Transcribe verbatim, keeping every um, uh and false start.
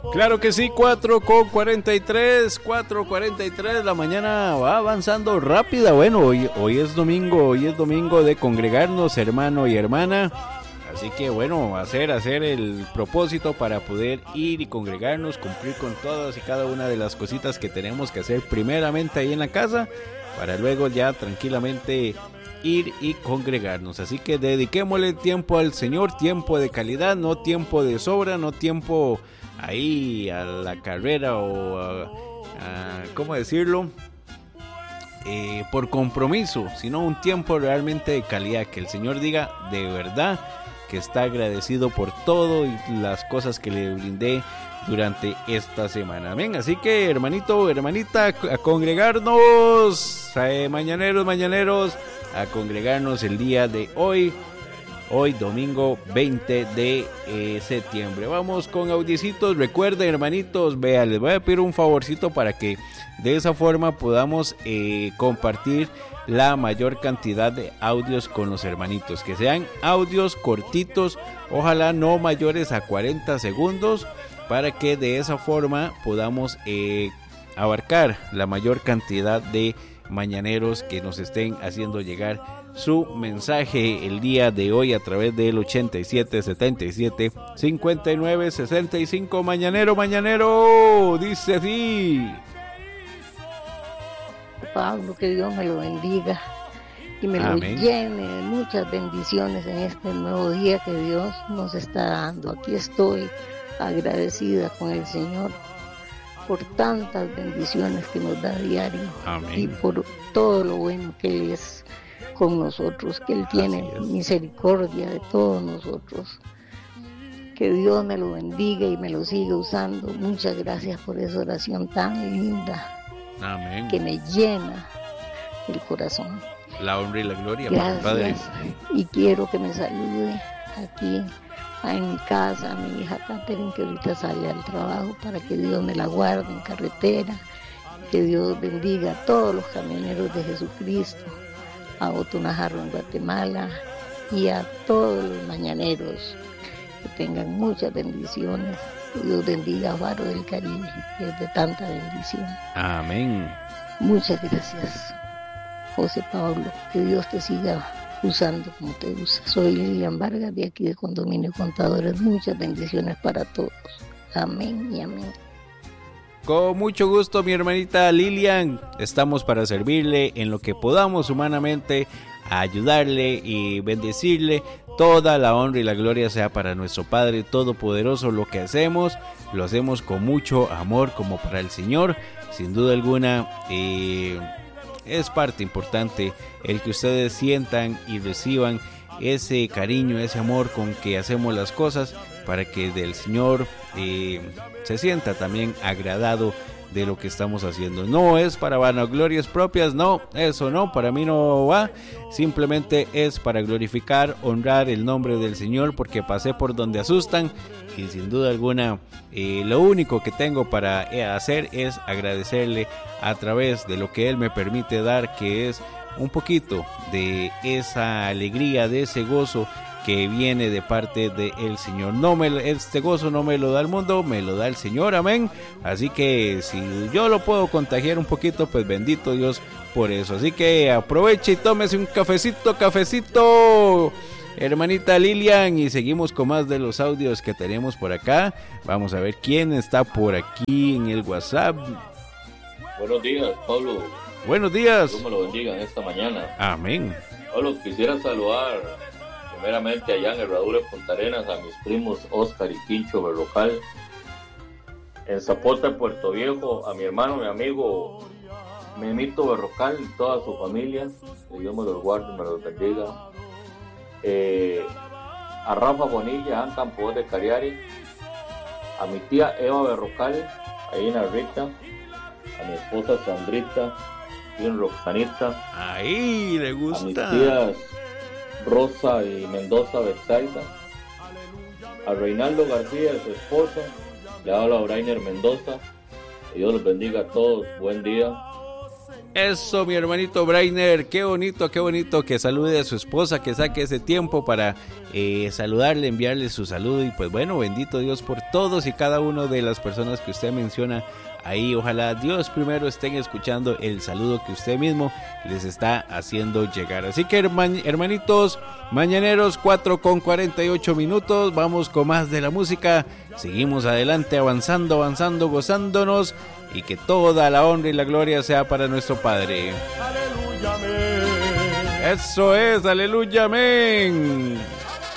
Claro que sí, cuatro con cuarenta y tres, cuatro cuarenta y tres, la mañana va avanzando rápida. Bueno, hoy, hoy es domingo, hoy es domingo de congregarnos, hermano y hermana. Así que bueno, hacer, hacer el propósito para poder ir y congregarnos, cumplir con todas y cada una de las cositas que tenemos que hacer primeramente ahí en la casa, para luego ya tranquilamente ir y congregarnos. Así que dediquémosle tiempo al Señor, tiempo de calidad, no tiempo de sobra, no tiempo ahí a la carrera o a, a, ¿cómo decirlo? Eh, por compromiso, sino un tiempo realmente de calidad, que el Señor diga de verdad que está agradecido por todo y las cosas que le brindé durante esta semana. Amén. Así que hermanito, hermanita, a congregarnos, eh, mañaneros, mañaneros, a congregarnos el día de hoy. Hoy domingo veinte de eh, septiembre. Vamos con audiecitos. Recuerden, hermanitos, vean, les voy a pedir un favorcito para que de esa forma podamos eh, compartir la mayor cantidad de audios con los hermanitos. Que sean audios cortitos, ojalá no mayores a cuarenta segundos, para que de esa forma podamos eh, abarcar la mayor cantidad de mañaneros que nos estén haciendo llegar su mensaje el día de hoy a través del ochenta y siete setenta y siete cincuenta y nueve sesenta y cinco. Mañanero, mañanero, dice así: Pablo, que Dios me lo bendiga y me Amén. Lo llene de muchas bendiciones en este nuevo día que Dios nos está dando. Aquí estoy agradecida con el Señor por tantas bendiciones que nos da diario. Amén. Y por todo lo bueno que Él es con nosotros, que Él tiene misericordia de todos nosotros. Que Dios me lo bendiga y me lo siga usando. Muchas gracias por esa oración tan linda. Amén. Que me llena el corazón. La honra y la gloria, gracias. Padre. Y quiero que me salude aquí en mi casa, mi hija Catherine, que ahorita sale al trabajo, para que Dios me la guarde en carretera. Que Dios bendiga a todos los camioneros de Jesucristo, a Otunajarro en Guatemala y a todos los mañaneros. Que tengan muchas bendiciones. Que Dios bendiga a Faro del Caribe, que es de tanta bendición. Amén. Muchas gracias, José Pablo. Que Dios te siga usando como te usa. Soy Lilian Vargas, de aquí de Condominio Contadores. Muchas bendiciones para todos. Amén y amén. Con mucho gusto, mi hermanita Lilian. Estamos para servirle en lo que podamos humanamente, ayudarle y bendecirle. Toda la honra y la gloria sea para nuestro Padre Todopoderoso. Lo que hacemos, lo hacemos con mucho amor como para el Señor. Sin duda alguna, eh, es parte importante el que ustedes sientan y reciban ese cariño, ese amor con que hacemos las cosas, para que del Señor eh, se sienta también agradado de lo que estamos haciendo. No es para vanaglorias propias, no, eso no, para mí no va. Simplemente es para glorificar, honrar el nombre del Señor, porque pasé por donde asustan y sin duda alguna eh, lo único que tengo para hacer es agradecerle a través de lo que Él me permite dar, que es un poquito de esa alegría, de ese gozo que viene de parte del Señor. No me, este gozo no me lo da el mundo, me lo da el Señor, amén. Así que si yo lo puedo contagiar un poquito, pues bendito Dios por eso. Así que aproveche y tómese un cafecito, cafecito, hermanita Lilian, y seguimos con más de los audios que tenemos por acá. Vamos a ver quién está por aquí en el WhatsApp. Buenos días, Pablo. Buenos días. Dios me lo bendiga en esta mañana. Amén. Pablo, quisiera saludar primeramente allá en Herradura de Punta Arenas a mis primos Oscar y Quincho Berrocal. En Zapota, Puerto Viejo, a mi hermano, mi amigo Memito Berrocal y toda su familia. Que Dios me los guarde, me los bendiga. Eh, a Rafa Bonilla, en Campo de Cariari. A mi tía Eva Berrocal, ahí en Arrita. A mi esposa Sandrita, y en Roxanita. Ahí le gusta. A mis tías Rosa y Mendoza Betsaida, a Reinaldo García y su esposa, le habla a Brainer Mendoza. Que Dios los bendiga a todos, buen día. Eso, mi hermanito Brainer, qué bonito, qué bonito que salude a su esposa, que saque ese tiempo para eh, saludarle, enviarle su saludo. Y pues bueno, bendito Dios por todos y cada una de las personas que usted menciona ahí. Ojalá Dios primero estén escuchando el saludo que usted mismo les está haciendo llegar. Así que herman, hermanitos mañaneros, cuatro con cuarenta y ocho minutos, vamos con más de la música. Seguimos adelante, avanzando, avanzando, gozándonos, y que toda la honra y la gloria sea para nuestro Padre. Aleluya, amén. Eso es, aleluya, amén.